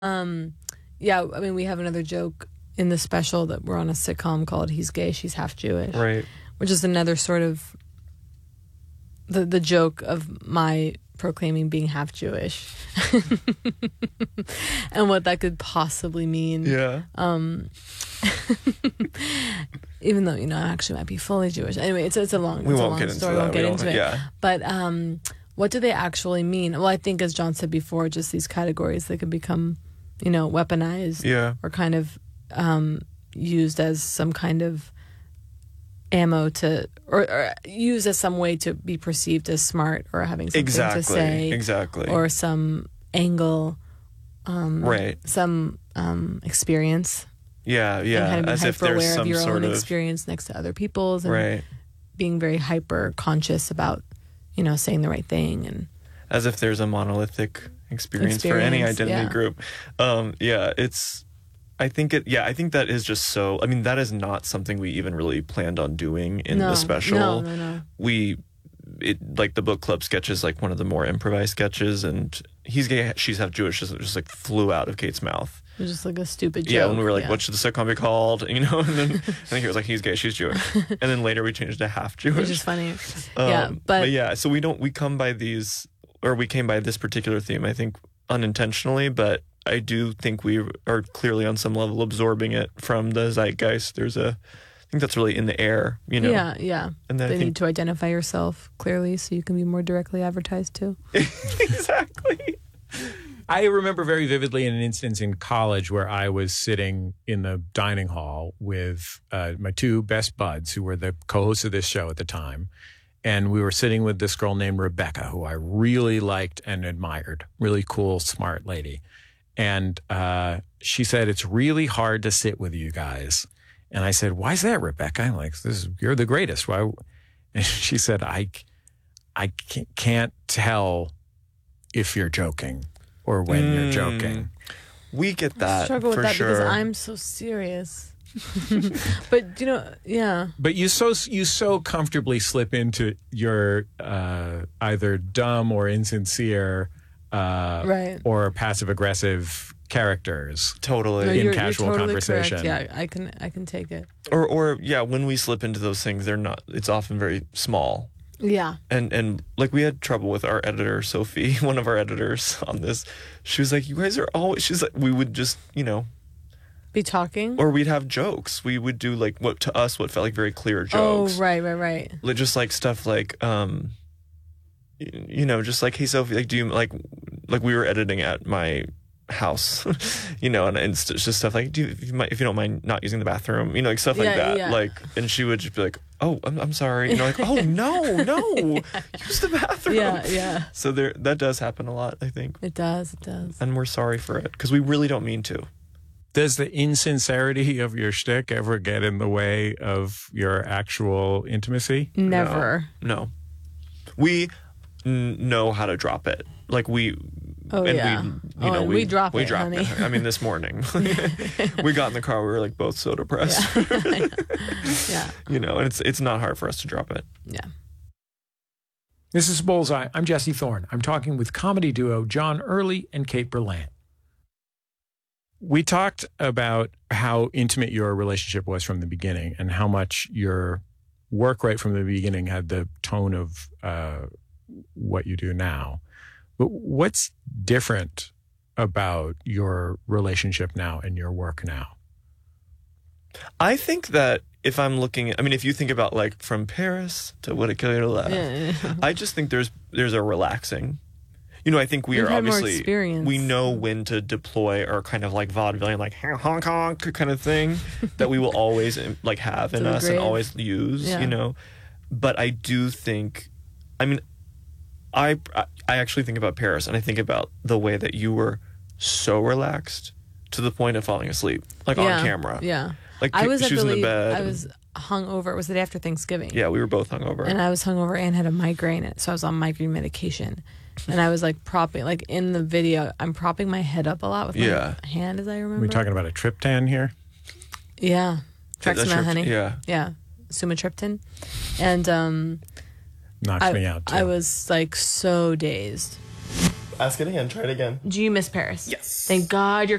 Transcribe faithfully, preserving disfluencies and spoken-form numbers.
Um, yeah, I mean, we have another joke in the special that we're on a sitcom called He's Gay, She's Half Jewish. Right. Which is another sort of the the joke of my proclaiming being half Jewish and what that could possibly mean. Yeah. Um, even though, you know, I actually might be fully Jewish. Anyway, it's, it's a long, we it's won't a long get into story. that. We won't get we into it. Yeah. But um, what do they actually mean? Well, I think, as John said before, just these categories that can become, you know, weaponized yeah. or kind of um, used as some kind of ammo to, or, or used as some way to be perceived as smart or having something exactly. to say. Exactly. Or some angle. Um, right. Some um, experience. Yeah, yeah. And kind of being as if hyper there's aware some of your sort own of experience next to other people's, and right. being very hyper conscious about, you know, saying the right thing, and as if there's a monolithic experience, experience for any identity yeah. group. Um, yeah, it's. I think it. Yeah, I think that is just so. I mean, that is not something we even really planned on doing in no, the special. No, no, no. We, it like the book club sketch is like one of the more improvised sketches, and He's Gay, She's Half Jewish just, just like flew out of Kate's mouth. It was just like a stupid joke. Yeah, when we were like, yeah. what should the sitcom be called? You know, and then I think he was like, He's Gay, She's Jewish, and then later we changed to Half Jewish, which is funny. Um, yeah, but, but yeah, so we don't we come by these, or we came by this particular theme, I think unintentionally, but I do think we are clearly on some level absorbing it from the zeitgeist. There's a, I think that's really in the air, you know. Yeah, yeah. And then they I think, need to identify yourself clearly so you can be more directly advertised to. Exactly. I remember very vividly an instance in college where I was sitting in the dining hall with uh, my two best buds, who were the co-hosts of this show at the time. And we were sitting with this girl named Rebecca, who I really liked and admired. Really cool, smart lady. And uh, she said, it's really hard to sit with you guys. And I said, why is that, Rebecca? I'm like, this is, you're the greatest. Why? And she said, I, I can't tell if you're joking or when mm, you're joking. We get that. I struggle with for that sure. because I'm so serious. But, you know, yeah. But you so you so comfortably slip into your uh, either dumb or insincere uh, right. or passive-aggressive characters. Totally. No, in you're, casual you're totally conversation. Correct. Yeah, I can, I can take it. Or, or yeah, when we slip into those things, they're not, it's often very small. Yeah. And and like we had trouble with our editor, Sophie, one of our editors on this. She was like, you guys are always, she's like, we would just, you know. Be talking? Or we'd have jokes. We would do like what to us, what felt like very clear jokes. Oh, right, right, right. Like, just like stuff like, um, you know, just like, hey, Sophie, like, do you, like, like we were editing at my house, you know, and, and it's just stuff like, do you, if you, might, if you don't mind not using the bathroom, you know, like stuff like yeah, that. Yeah. Like, and she would just be like, oh, I'm, I'm sorry. You know, like, oh, no, no, yeah. Use the bathroom. Yeah, yeah. So there, that does happen a lot, I think. It does, it does. And we're sorry for it because we really don't mean to. Does the insincerity of your shtick ever get in the way of your actual intimacy? Never. No. no. We n- know how to drop it. Like we... Oh, and yeah. we, you oh, know, and we, we drop we it, drop honey. it. I mean, this morning. We got in the car. We were like both so depressed. Yeah. yeah. You know, and it's it's not hard for us to drop it. Yeah. This is Bullseye. I'm Jesse Thorne. I'm talking with comedy duo John Early and Kate Berlant. We talked about how intimate your relationship was from the beginning and how much your work right from the beginning had the tone of uh, what you do now. But what's different about your relationship now and your work now? I think that if I'm looking at, I mean, if you think about like from Paris to Would It Kill You to Laugh, yeah. I just think there's there's a relaxing. You know, I think we We've are had obviously, more experience. we know when to deploy our kind of like vaudevillian, like honk honk kind of thing that we will always like have in us grave. and always use, yeah. you know. But I do think, I mean, I I actually think about Paris and I think about the way that you were so relaxed to the point of falling asleep, like yeah. on camera. Yeah. Like I was, she I was in the believe, bed. I and- was hungover. It was the day after Thanksgiving. Yeah, we were both hungover. And I was hungover and had a migraine, so I was on migraine medication. And I was like propping, like in the video, I'm propping my head up a lot with my Yeah. hand, as I remember. Are we talking about a triptan here? Yeah. That's Trexima, your- honey. Yeah. Yeah. Sumatriptan. And um, Knocks I, me out, too. I was like so dazed. Ask it again. Try it again. Do you miss Paris? Yes. Thank God you're